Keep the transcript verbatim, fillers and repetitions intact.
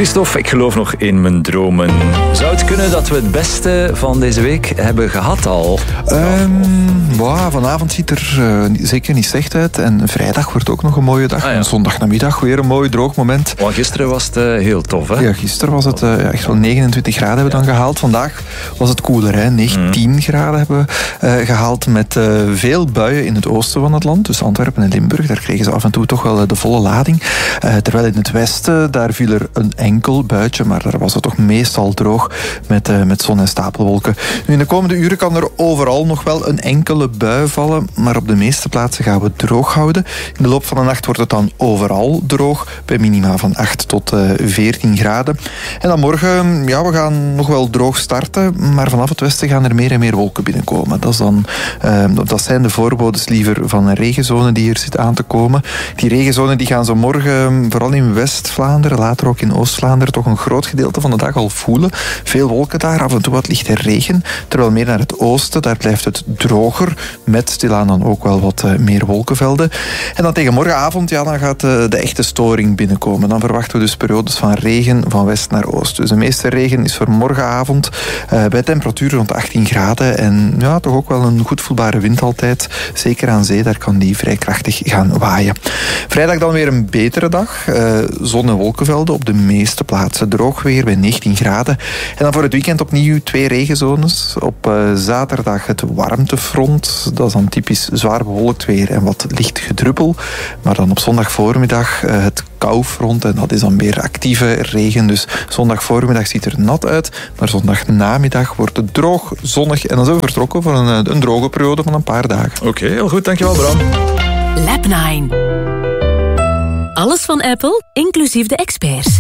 Christophe, ik geloof nog in mijn dromen. Zou het kunnen dat we het beste van deze week hebben gehad al? Um, wow, vanavond ziet er uh, zeker niet slecht uit. En vrijdag wordt ook nog een mooie dag. Ah, ja. En zondagnamiddag weer een mooi droog moment. Maar gisteren was het uh, heel tof, hè? Ja, gisteren was het uh, echt wel negenentwintig graden hebben we dan gehaald. Vandaag was het koeler, hè? negentien mm. graden hebben we uh, gehaald met uh, veel buien in het oosten van het land. Dus Antwerpen en Limburg, daar kregen ze af en toe toch wel uh, de volle lading. Uh, terwijl in het westen, daar viel er een enkel buitje, maar daar was het toch meestal droog met, uh, met zon en stapelwolken. Nu, in de komende uren kan er overal nog wel een enkele bui vallen, maar op de meeste plaatsen gaan we het droog houden. In de loop van de nacht wordt het dan overal droog, bij minima van acht tot veertien graden. En dan morgen, ja, we gaan nog wel droog starten, maar vanaf het westen gaan er meer en meer wolken binnenkomen. Dat, is dan, uh, dat zijn de voorbodes liever van een regenzone die hier zit aan te komen. Die regenzone die gaan zo morgen, vooral in West-Vlaanderen, later ook in Oost-Vlaanderen, toch een groot gedeelte van de dag al voelen. Veel wolken daar, af en toe wat lichte regen. Terwijl meer naar het oosten, daar blijft het droger, met stilaan dan ook wel wat uh, meer wolkenvelden. En dan tegen morgenavond, ja, dan gaat uh, de echte storing binnenkomen. Dan verwachten we dus periodes van regen van west naar oost. Dus de meeste regen is voor morgenavond uh, bij temperaturen rond achttien graden. En ja, toch ook wel een goed voelbare wind altijd. Zeker aan zee, daar kan die vrij krachtig gaan waaien. Vrijdag dan weer een betere dag. Uh, zon en wolkenvelden op de meeste plaatsen droog weer bij negentien graden. En dan voor het weekend opnieuw twee regenzones. Op uh, zaterdag het warmtefront. Dat is dan typisch zwaar bewolkt weer en wat licht gedruppel. Maar dan op zondag voormiddag uh, het koufront. En dat is dan weer actieve regen. Dus zondag voormiddag ziet er nat uit. Maar zondag namiddag wordt het droog, zonnig. En dan zijn we vertrokken voor een, een droge periode van een paar dagen. Oké, okay, heel goed. Dankjewel, Bram. Lab nine. Alles van Apple, inclusief de experts.